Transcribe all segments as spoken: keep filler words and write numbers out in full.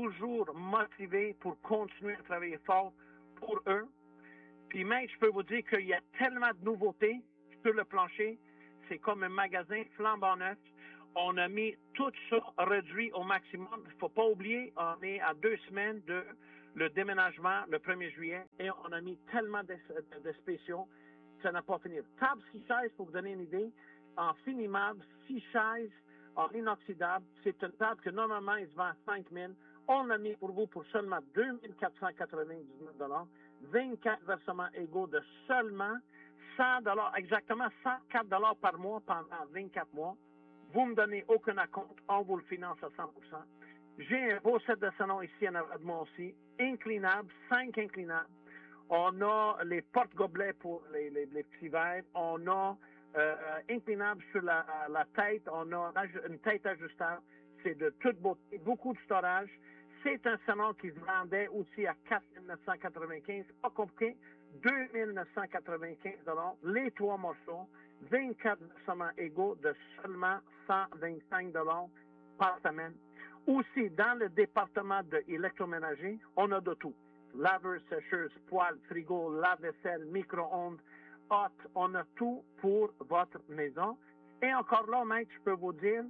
toujours motivé pour continuer à travailler fort pour eux. Puis même, je peux vous dire qu'il y a tellement de nouveautés sur le plancher. C'est comme un magasin flambant neuf. On a mis tout ça réduit au maximum. Il ne faut pas oublier, on est à deux semaines de le déménagement le premier juillet et on a mis tellement de, de spéciaux, ça n'a pas fini. Table six chaises, pour vous donner une idée, en finimable, six chaises en inoxydable. C'est une table que normalement, il se vend à cinq mille. On l'a mis pour vous pour seulement deux mille quatre cent quatre-vingt-dix-neuf dollars. vingt-quatre versements égaux de seulement cent dollars, exactement cent quatre dollars par mois pendant vingt-quatre mois. Vous me donnez aucun acompte, on vous le finance à cent pour cent. J'ai un beau set de salon ici en avant de moi aussi, inclinable, cinq inclinables. On a les porte-gobelets pour les, les, les petits verres. On a euh, inclinable sur la, la tête. On a une tête ajustable. C'est de toute beauté, beaucoup de storage. C'est un salon qui se vendait aussi à quatre mille neuf cent quatre-vingt-quinze, pas compliqué, deux mille neuf cent quatre-vingt-quinze dollars, les trois morceaux, vingt-quatre versements égaux de seulement cent vingt-cinq dollars par semaine. Aussi, dans le département de électroménager, on a de tout. Laveur, sécheuse, poêle, frigo, lave-vaisselle, micro-ondes, hot, on a tout pour votre maison. Et encore là, maître, je peux vous dire,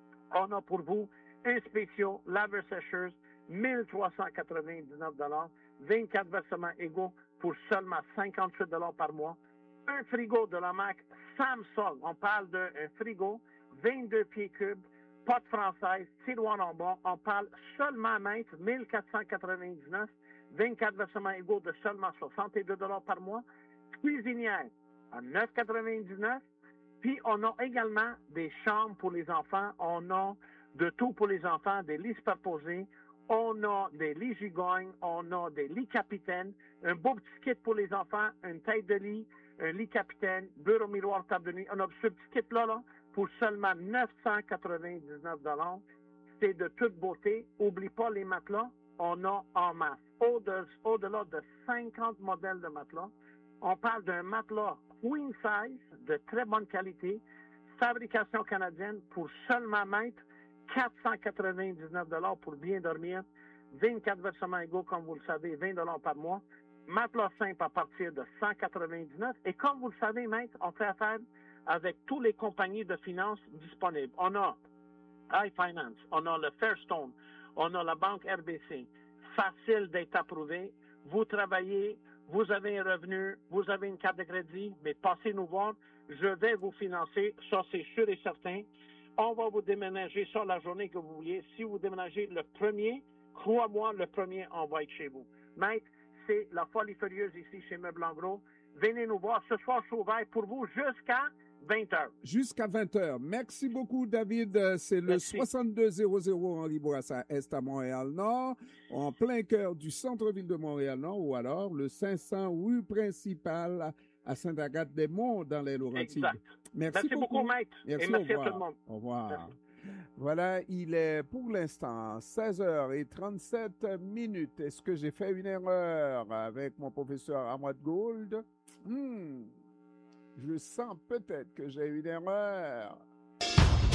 on a pour vous un spécial laveur sécheuse, mille trois cent quatre-vingt-dix-neuf dollars, vingt-quatre versements égaux pour seulement cinquante-huit dollars par mois. Un frigo de la marque Samsung, on parle d'un frigo, vingt-deux pieds cubes, porte française, tiroir en bois, on parle seulement, maître, mille quatre cent quatre-vingt-dix-neuf, vingt-quatre versements égaux de seulement soixante-deux dollars par mois. Cuisinière à neuf dollars quatre-vingt-dix-neuf. Puis on a également des chambres pour les enfants. On a de tout pour les enfants, des lits superposés. On a des lits gigognes. On a des lits capitaines. Un beau petit kit pour les enfants, une tête de lit, un lit capitaine, bureau miroir, table de nuit. On a ce petit kit-là là, pour seulement neuf cent quatre-vingt-dix-neuf dollars. C'est de toute beauté. Oublie pas les matelas. On a en masse. Au-delà au-delà de cinquante modèles de matelas. On parle d'un matelas queen size de très bonne qualité, fabrication canadienne pour seulement mettre quatre cent quatre-vingt-dix-neuf dollars pour bien dormir, vingt-quatre versements égaux, comme vous le savez, vingt dollars par mois, matelas simple à partir de cent quatre-vingt-dix-neuf. Et comme vous le savez, maître, on fait affaire avec toutes les compagnies de finances disponibles. On a iFinance, on a le Fairstone, on a la banque R B C. Facile d'être approuvé. Vous travaillez, vous avez un revenu, vous avez une carte de crédit, mais passez nous voir. Je vais vous financer, ça c'est sûr et certain. On va vous déménager sur la journée que vous vouliez. Si vous déménagez le premier, crois-moi, le premier, on va être chez vous. Maître, c'est la folie furieuse ici chez Meubles en Gros. Venez nous voir. Ce soir, je suis ouvert pour vous jusqu'à vingt heures. Jusqu'à vingt heures. Merci beaucoup, David. C'est le soixante-deux zéro zéro Henri Bourassa Est à Montréal-Nord, en plein cœur du centre-ville de Montréal-Nord, ou alors le cinq cents rue principale à Sainte-Agathe-des-Monts dans les Laurentides. Exact. Merci, merci beaucoup, beaucoup, maître. Merci, et merci au à tout le monde. Au revoir. Merci. Voilà, il est pour l'instant seize heures trente-sept minutes. Est-ce que j'ai fait une erreur avec mon professeur Amouad Gould? Hmm. Je sens peut-être que j'ai une erreur.